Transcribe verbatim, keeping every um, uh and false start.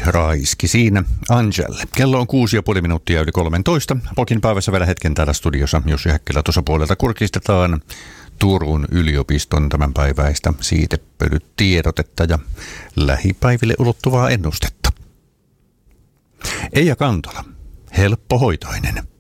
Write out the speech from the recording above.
raiski siinä Angel. Kello on kuusi ja puoli minuuttia yli kolmentoista. Pokin päivässä vielä hetken täällä studiossa, Jussi Häkkilä tuossa puolelta kurkistetaan Turun yliopiston tämänpäiväistä siitepölytiedotetta ja lähipäiville ulottuvaa ennustetta. Eija Kantola, helppohoitoinen.